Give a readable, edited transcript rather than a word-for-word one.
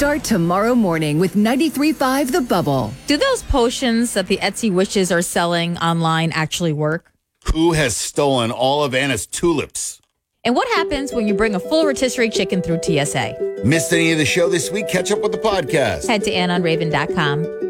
Start tomorrow morning with 93.5 The Bubble. Do those potions that the Etsy witches are selling online actually work? Who has stolen all of Anna's tulips? And what happens when you bring a full rotisserie chicken through TSA? Missed any of the show this week? Catch up with the podcast. Head to AnnOnRaven.com.